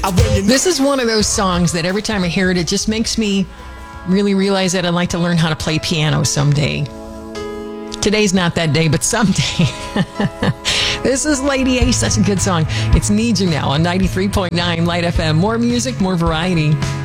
This is one of those songs that every time I hear it, it just makes me really realize that I'd like to learn how to play piano someday. Today's not that day, but someday. This is Lady A. Such a good song. It's Need You Now on 93.9 Light FM. More music, more variety.